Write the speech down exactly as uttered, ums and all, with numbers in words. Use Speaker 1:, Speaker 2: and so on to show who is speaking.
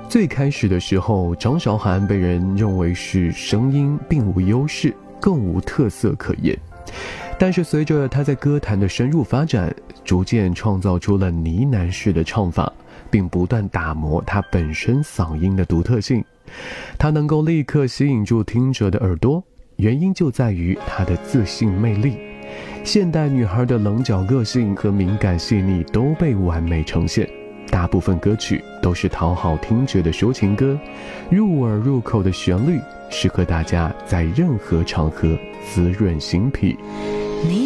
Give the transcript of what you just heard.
Speaker 1: 最开始的时候，张韶涵被人认为是声音并无优势，更无特色可言。但是随着她在歌坛的深入发展，逐渐创造出了呢喃式的唱法，并不断打磨她本身嗓音的独特性。她能够立刻吸引住听者的耳朵，原因就在于她的自信魅力。现代女孩的棱角个性和敏感细腻都被完美呈现，大部分歌曲都是讨好听者的抒情歌，入耳入口的旋律，适合大家在任何场合滋润心脾。